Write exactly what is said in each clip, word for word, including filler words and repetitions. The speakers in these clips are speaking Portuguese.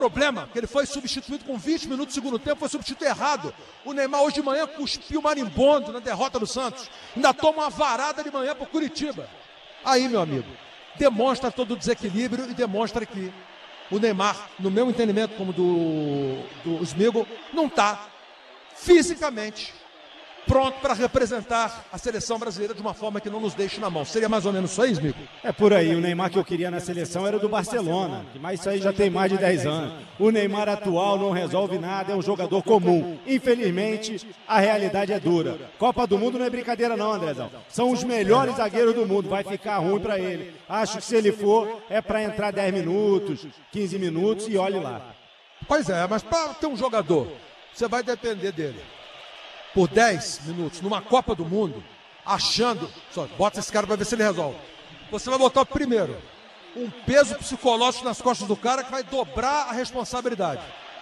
problema, que ele foi substituído com vinte minutos do segundo tempo, foi substituído errado. O Neymar hoje de manhã cuspiu marimbondo na derrota do Santos. Ainda toma uma varada de manhã pro Curitiba. Aí, meu amigo, demonstra todo o desequilíbrio e demonstra que o Neymar, no meu entendimento, como do, do Smigo, não está fisicamente pronto para representar a seleção brasileira de uma forma que não nos deixe na mão. Seria mais ou menos isso aí, Smigo? É por aí. O Neymar que eu queria na seleção era do Barcelona, mas isso aí já tem mais de dez anos. O Neymar atual não resolve nada, é um jogador comum. Infelizmente, a realidade é dura. Copa do Mundo não é brincadeira não, Andrezão. São os melhores zagueiros do mundo, vai ficar ruim para ele. Acho que se ele for, é para entrar dez minutos, quinze minutos e olhe lá. Pois é, mas para ter um jogador, você vai depender dele por dez minutos, numa Copa do Mundo, achando, só bota esse cara para ver se ele resolve. Você vai botar o primeiro, um peso psicológico nas costas do cara que vai dobrar a responsabilidade.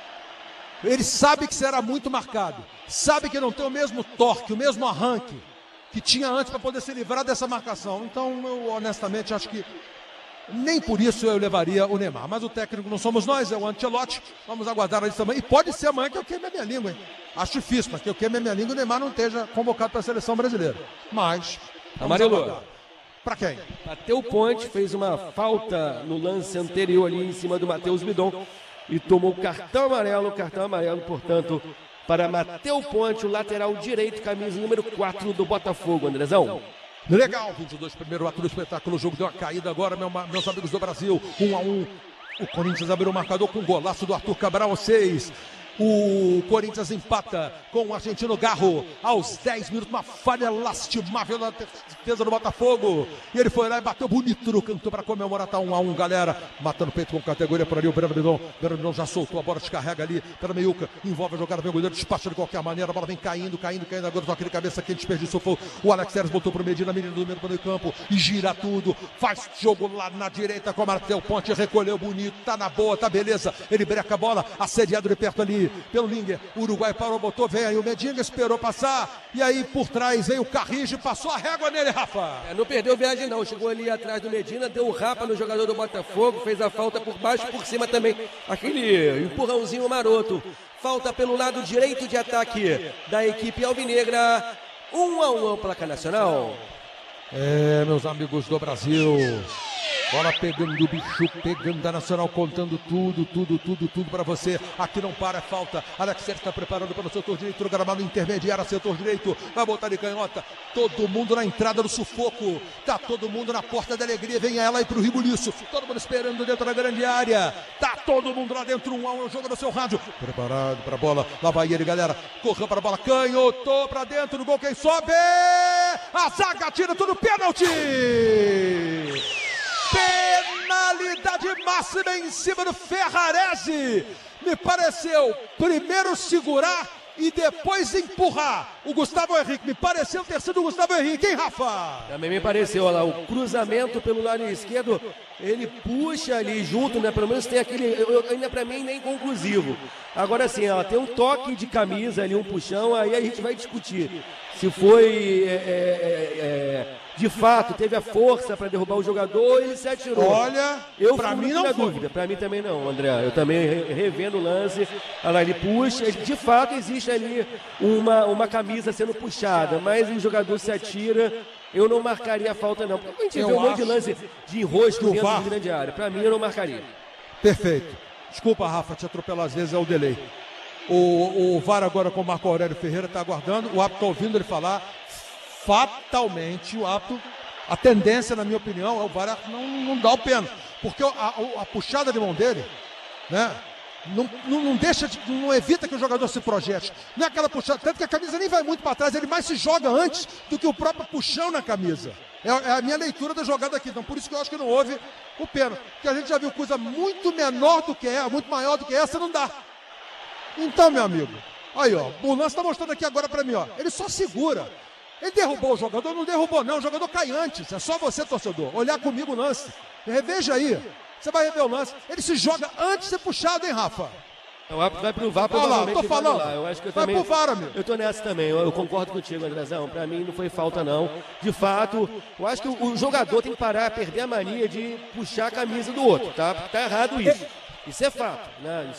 Ele sabe que será muito marcado, sabe que não tem o mesmo torque, o mesmo arranque que tinha antes para poder se livrar dessa marcação. Então, eu honestamente acho que nem por isso eu levaria o Neymar. Mas o técnico não somos nós, é o Ancelotti. Vamos aguardar isso também. E pode ser amanhã que eu queime a minha língua, hein? Acho difícil, mas que eu queime a minha língua e o Neymar não esteja convocado para a seleção brasileira. Mas, Amarelo. Para quem? Matheus Ponte fez uma falta no lance anterior ali em cima do Matheus Bidon e tomou cartão amarelo, cartão amarelo, portanto, para Matheus Ponte, o lateral direito, camisa número quatro do Botafogo, Andrezão. Legal, vinte e dois, primeiro ato do espetáculo, o jogo deu uma caída agora, meu, meus amigos do Brasil, um a um. O Corinthians abriu o marcador com o golaço do Arthur Cabral, seis. O Corinthians empata com o argentino Garro aos dez minutos, uma falha lastimável na defesa do Botafogo. E ele foi lá e bateu bonito no canto para comemorar, tá um a um, galera. Matando o peito com categoria por ali, o Brandon. Brandon já soltou a bola, descarrega ali pela meiuca, envolve a jogada, vem o goleiro, despacha de qualquer maneira, a bola vem caindo, caindo, caindo. Agora só aquele cabeça que ele desperdiçou foi o Alex Telles, botou pro Medina, menino do meio do campo e gira tudo. Faz jogo lá na direita com o Matheus Ponte, recolheu bonito, tá na boa, tá beleza. Ele breca a bola, assediado de perto ali pelo Linger, o Uruguai parou, botou, vem aí o Medina, esperou passar, e aí por trás veio o Carrijo, passou a régua nele, Rafa. É, não perdeu viagem não, chegou ali atrás do Medina, deu um rapa no jogador do Botafogo, fez a falta por baixo e por cima também, aquele empurrãozinho maroto. Falta pelo lado direito de ataque da equipe alvinegra, um a um, placa nacional. É, meus amigos do Brasil, bola pegando do bicho, pegando da Nacional, contando tudo, tudo, tudo, tudo para você. Aqui não para, falta. Alex Sérgio está preparando para o setor direito, no gramado intermediário, setor direito. Vai botar de canhota. Todo mundo na entrada do sufoco. Tá todo mundo na porta da alegria. Vem ela aí pro Ribuliço. Todo mundo esperando dentro da grande área. Tá todo mundo lá dentro. Um a um, joga no seu rádio. Preparado para a bola. Lá vai ele, galera. Correu para a bola. Canhotou para dentro do gol. Quem sobe? A zaga tira tudo. Pênalti! Penalidade máxima em cima do Ferrarese. Me pareceu primeiro segurar e depois empurrar o Gustavo Henrique. Me pareceu ter sido o Gustavo Henrique, hein, Rafa? Também me pareceu, olha lá, o cruzamento pelo lado esquerdo, ele puxa ali junto, né? Pelo menos tem aquele, eu, ainda pra mim, nem conclusivo. Agora sim, ó, tem um toque de camisa ali, um puxão, aí a gente vai discutir se foi é, é, é, de fato, teve a força para derrubar o jogador e ele se atirou. Olha, eu para mim não foi. Dúvida. Para mim também não, André. Eu também revendo o lance. Olha lá, ele puxa. Ele, de fato, existe ali uma, uma camisa sendo puxada, mas o jogador se atira. Eu não marcaria a falta, não. Porque a gente eu vê um monte de lance de enrosco dentro da grande área. Para mim, eu não marcaria. Perfeito. Desculpa, Rafa, te atropelar às vezes, é o delay. O, o V A R agora com o Marco Aurélio Ferreira está aguardando. O árbitro está ouvindo ele falar. Fatalmente, o árbitro, a tendência, na minha opinião, é o V A R não, não dá o pênalti. Porque a, a, a puxada de mão dele, né? Não, não, não deixa, de, não evita que o jogador se projete. Não é aquela puxada, tanto que a camisa nem vai muito para trás, ele mais se joga antes do que o próprio puxão na camisa. É, é a minha leitura da jogada aqui, então por isso que eu acho que não houve o pênalti. Porque a gente já viu coisa muito menor do que é, muito maior do que essa, não dá. Então, meu amigo, aí ó, o lance está mostrando aqui agora para mim, ó, ele só segura. Ele derrubou o jogador, não derrubou não, o jogador cai antes, é só você, torcedor, olhar comigo o lance, reveja aí, você vai rever o lance, ele se joga antes de ser puxado, hein, Rafa? O árbitro vai pro V A R, olha lá, tô falando, lá. Eu acho que eu vai também, pro V A R, amigo. Eu tô nessa também, eu, eu concordo contigo, Andrezão, pra mim não foi falta não, de fato, eu acho que o, o jogador tem que parar, perder a mania de puxar a camisa do outro, tá? Tá errado isso. Isso é fato, né?